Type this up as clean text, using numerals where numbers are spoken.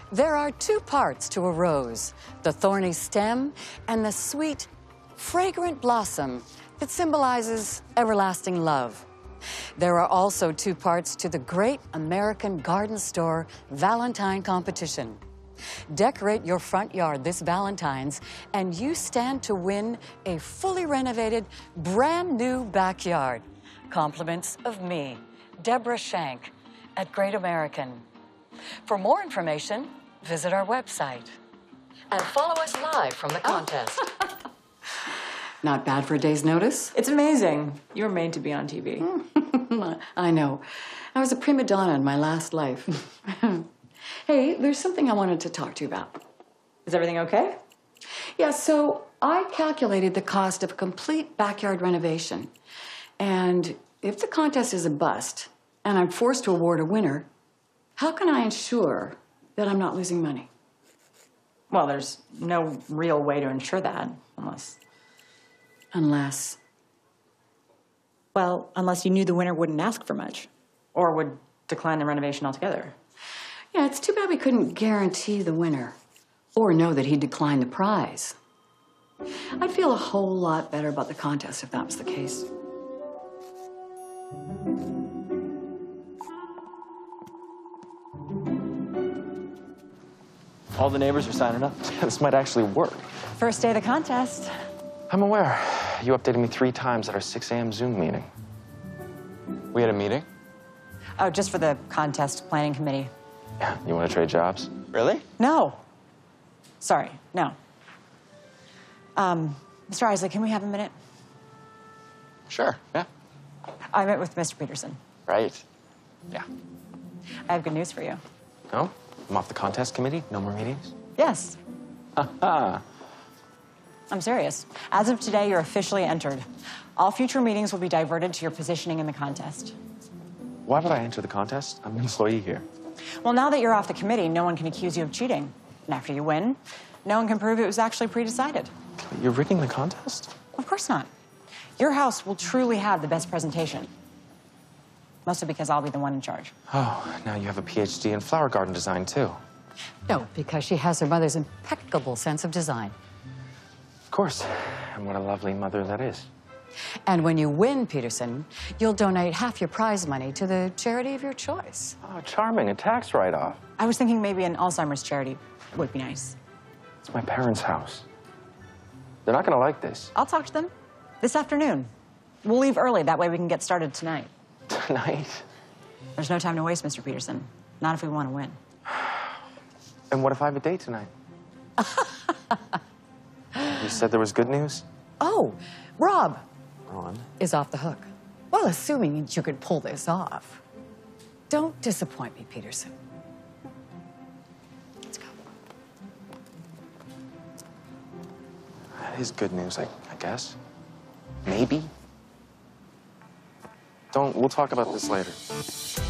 There are two parts to a rose, the thorny stem and the sweet, fragrant blossom that symbolizes everlasting love. There are also two parts to the Great American Garden Store Valentine competition. Decorate your front yard this Valentine's, and you stand to win a fully renovated, brand new backyard. Compliments of me, Deborah Shank, at Great American. For more information, visit our website. And follow us live from the contest. Not bad for a day's notice. It's amazing. You were made to be on TV. I know. I was a prima donna in my last life. Hey, there's something I wanted to talk to you about. Is everything okay? Yeah, so I calculated the cost of a complete backyard renovation. And if the contest is a bust, and I'm forced to award a winner, how can I ensure that I'm not losing money? Well, there's no real way to ensure that, Unless? Well, unless you knew the winner wouldn't ask for much, or would decline the renovation altogether. Yeah, it's too bad we couldn't guarantee the winner, or know that he'd decline the prize. I'd feel a whole lot better about the contest if that was the case. All the neighbors are signing up. This might actually work. First day of the contest. I'm aware. You updated me 3 times at our 6 a.m. Zoom meeting. We had a meeting? Oh, just for the contest planning committee. Yeah, you want to trade jobs? Really? No. Sorry, no. Mr. Isley, can we have a minute? Sure, yeah. I met with Mr. Peterson. Right. Yeah. I have good news for you. No? I'm off the contest committee? No more meetings? Yes. Ha-ha. I'm serious. As of today, you're officially entered. All future meetings will be diverted to your positioning in the contest. Why would I enter the contest? I'm an employee here. Well, now that you're off the committee, no one can accuse you of cheating. And after you win, no one can prove it was actually pre-decided. You're rigging the contest? Of course not. Your house will truly have the best presentation. Mostly because I'll be the one in charge. Oh, now you have a PhD in flower garden design, too. No, because she has her mother's impeccable sense of design. Of course. And what a lovely mother that is. And when you win, Peterson, you'll donate half your prize money to the charity of your choice. Oh, charming. A tax write-off. I was thinking maybe an Alzheimer's charity would be nice. It's my parents' house. They're not going to like this. I'll talk to them this afternoon. We'll leave early. That way we can get started tonight. Tonight? There's no time to waste, Mr. Peterson. Not if we want to win. And what if I have a date tonight? You said there was good news? Oh, Rob Ron? is off the hook. Well, assuming you could pull this off. Don't disappoint me, Peterson. Let's go. That is good news, I guess. Maybe. We'll talk about this later.